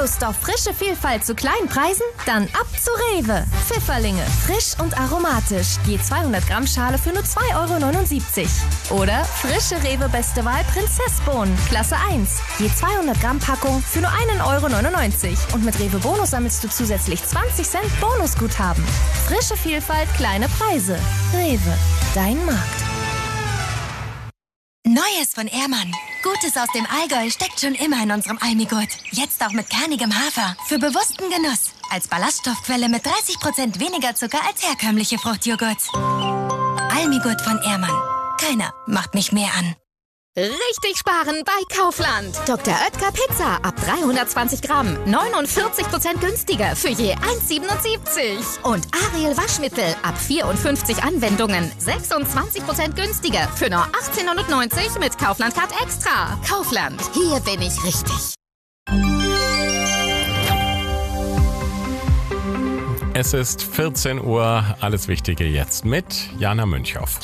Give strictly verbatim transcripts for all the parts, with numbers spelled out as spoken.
Lust auf frische Vielfalt zu kleinen Preisen? Dann ab zu Rewe. Pfifferlinge, frisch und aromatisch. Je zweihundert Gramm Schale für nur zwei Euro neunundsiebzig. Oder frische Rewe Beste Wahl Prinzessbohnen, Klasse eins. Je zweihundert Gramm Packung für nur einen Euro neunundneunzig. Und mit Rewe Bonus sammelst du zusätzlich zwanzig Cent Bonusguthaben. Frische Vielfalt, kleine Preise. Rewe, dein Markt. Neues von Ehrmann. Gutes aus dem Allgäu steckt schon immer in unserem Almigurt. Jetzt auch mit kernigem Hafer. Für bewussten Genuss. Als Ballaststoffquelle mit dreißig Prozent weniger Zucker als herkömmliche Fruchtjoghurts. Almigurt von Ehrmann. Keiner macht mich mehr an. Richtig sparen bei Kaufland. Doktor Oetker Pizza ab dreihundertzwanzig Gramm. neunundvierzig Prozent günstiger für je eins siebenundsiebzig. Und Ariel Waschmittel ab vierundfünfzig Anwendungen. sechsundzwanzig Prozent günstiger für nur achtzehn neunundneunzig mit Kaufland Card Extra. Kaufland, hier bin ich richtig. Es ist vierzehn Uhr. Alles Wichtige jetzt mit Jana Münchhoff.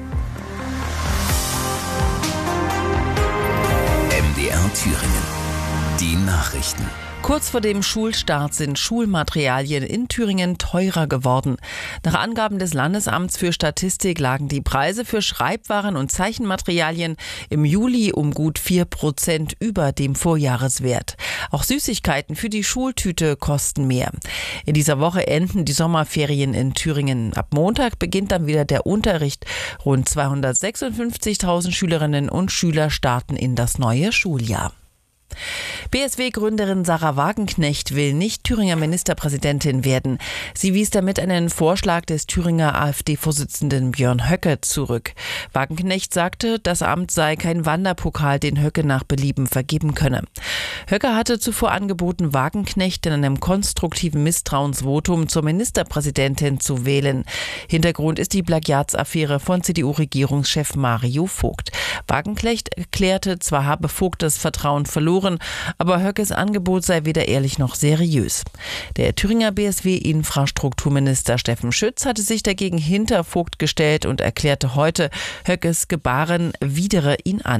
M D R Thüringen. Die Nachrichten. Kurz vor dem Schulstart sind Schulmaterialien in Thüringen teurer geworden. Nach Angaben des Landesamts für Statistik lagen die Preise für Schreibwaren und Zeichenmaterialien im Juli um gut vier Prozent über dem Vorjahreswert. Auch Süßigkeiten für die Schultüte kosten mehr. In dieser Woche enden die Sommerferien in Thüringen. Ab Montag beginnt dann wieder der Unterricht. Rund zweihundertsechsundfünfzigtausend Schülerinnen und Schüler starten in das neue Schuljahr. B S W-Gründerin Sahra Wagenknecht will nicht Thüringer Ministerpräsidentin werden. Sie wies damit einen Vorschlag des Thüringer AfD-Vorsitzenden Björn Höcke zurück. Wagenknecht sagte, das Amt sei kein Wanderpokal, den Höcke nach Belieben vergeben könne. Höcke hatte zuvor angeboten, Wagenknecht in einem konstruktiven Misstrauensvotum zur Ministerpräsidentin zu wählen. Hintergrund ist die Plagiatsaffäre von C D U-Regierungschef Mario Vogt. Wagenknecht erklärte, zwar habe Vogt das Vertrauen verloren, aber Höckes Angebot sei weder ehrlich noch seriös. Der Thüringer B S W-Infrastrukturminister Steffen Schütz hatte sich dagegen hinter Vogt gestellt und erklärte heute, Höckes Gebaren widere ihn an.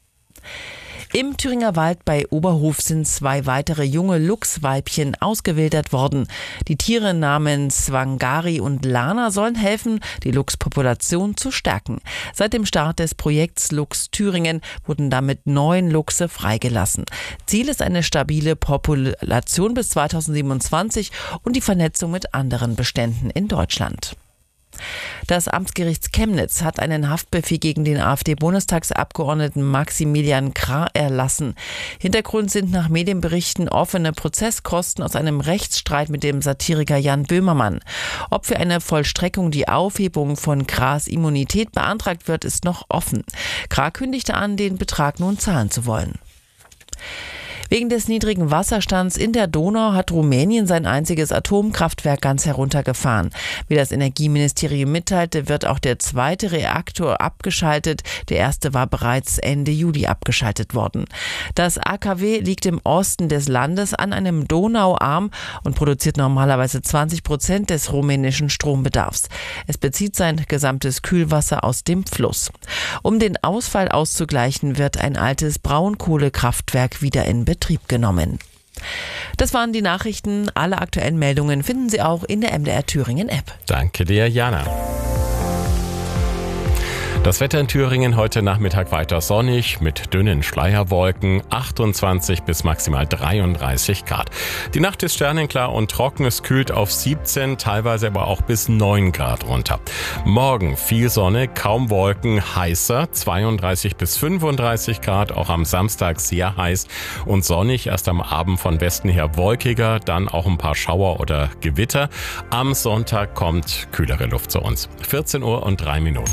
Im Thüringer Wald bei Oberhof sind zwei weitere junge Luchsweibchen ausgewildert worden. Die Tiere namens Swangari und Lana sollen helfen, die Luchspopulation zu stärken. Seit dem Start des Projekts Luchs Thüringen wurden damit neun Luchse freigelassen. Ziel ist eine stabile Population bis zweitausendsiebenundzwanzig und die Vernetzung mit anderen Beständen in Deutschland. Das Amtsgericht Chemnitz hat einen Haftbefehl gegen den AfD-Bundestagsabgeordneten Maximilian Krah erlassen. Hintergrund sind nach Medienberichten offene Prozesskosten aus einem Rechtsstreit mit dem Satiriker Jan Böhmermann. Ob für eine Vollstreckung die Aufhebung von Krahs Immunität beantragt wird, ist noch offen. Krah kündigte an, den Betrag nun zahlen zu wollen. Wegen des niedrigen Wasserstands in der Donau hat Rumänien sein einziges Atomkraftwerk ganz heruntergefahren. Wie das Energieministerium mitteilte, wird auch der zweite Reaktor abgeschaltet. Der erste war bereits Ende Juli abgeschaltet worden. Das A K W liegt im Osten des Landes an einem Donauarm und produziert normalerweise zwanzig Prozent des rumänischen Strombedarfs. Es bezieht sein gesamtes Kühlwasser aus dem Fluss. Um den Ausfall auszugleichen, wird ein altes Braunkohlekraftwerk wieder in Betrieb genommen. Das waren die Nachrichten. Alle aktuellen Meldungen finden Sie auch in der M D R Thüringen App. Danke dir, Jana. Das Wetter in Thüringen heute Nachmittag weiter sonnig mit dünnen Schleierwolken, achtundzwanzig bis maximal dreiunddreißig Grad. Die Nacht ist sternenklar und trocken, es kühlt auf siebzehn, teilweise aber auch bis neun Grad runter. Morgen viel Sonne, kaum Wolken, heißer, zweiunddreißig bis fünfunddreißig Grad, auch am Samstag sehr heiß und sonnig, erst am Abend von Westen her wolkiger, dann auch ein paar Schauer oder Gewitter. Am Sonntag kommt kühlere Luft zu uns. vierzehn Uhr und drei Minuten.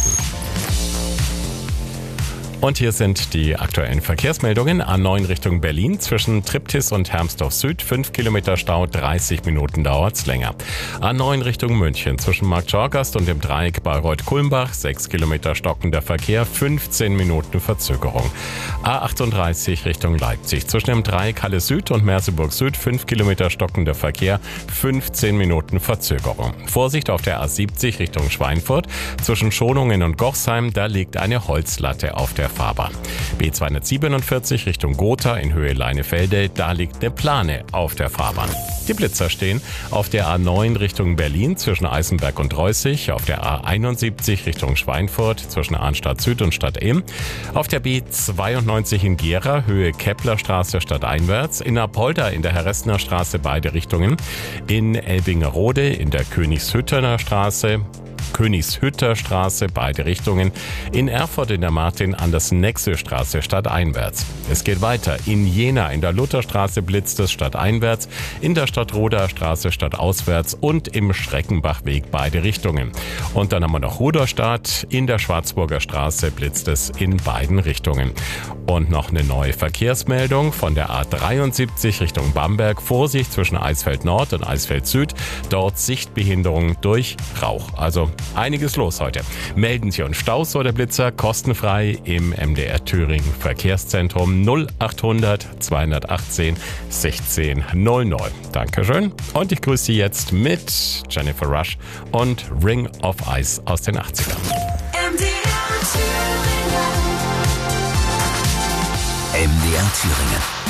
Und hier sind die aktuellen Verkehrsmeldungen. A neun Richtung Berlin zwischen Triptis und Hermsdorf Süd. fünf Kilometer Stau, dreißig Minuten dauert's länger. A neun Richtung München zwischen Marktschorgast und dem Dreieck Bayreuth-Kulmbach. sechs Kilometer stockender Verkehr, fünfzehn Minuten Verzögerung. A achtunddreißig Richtung Leipzig zwischen dem Dreieck Halle Süd und Merseburg Süd. fünf Kilometer stockender Verkehr, fünfzehn Minuten Verzögerung. Vorsicht auf der A siebzig Richtung Schweinfurt zwischen Schonungen und Gochsheim. Da liegt eine Holzlatte auf der Fahrbahn. B zweihundertsiebenundvierzig Richtung Gotha in Höhe Leinefelde, da liegt eine Plane auf der Fahrbahn. Die Blitzer stehen auf der A neun Richtung Berlin zwischen Eisenberg und Reußig, auf der A einundsiebzig Richtung Schweinfurt zwischen Arnstadt Süd und Stadt Ehm, auf der B zweiundneunzig in Gera, Höhe Keplerstraße stadteinwärts, in Apolda in der Herrestner Straße beide Richtungen, in Elbingerode in der Königshüttener Straße, Königshütter Straße, beide Richtungen, in Erfurt in der Martin-Andersen-Nexe-Straße stadteinwärts. Es geht weiter. In Jena in der Lutherstraße blitzt es stadteinwärts, in der Stadtroder Straße stadtauswärts und im Schreckenbachweg beide Richtungen. Und dann haben wir noch Rudolstadt, in der Schwarzburger Straße blitzt es in beiden Richtungen. Und noch eine neue Verkehrsmeldung von der A dreiundsiebzig Richtung Bamberg. Vorsicht zwischen Eisfeld Nord und Eisfeld Süd. Dort Sichtbehinderung durch Rauch. Also einiges los heute. Melden Sie uns Staus oder Blitzer kostenfrei im M D R Thüringen Verkehrszentrum null achthundert zweihundertachtzehn sechzehn null neun. Dankeschön. Und ich grüße Sie jetzt mit Jennifer Rush und Ring of Ice aus den achtzigern. M D R Thüringen. M D R Thüringen.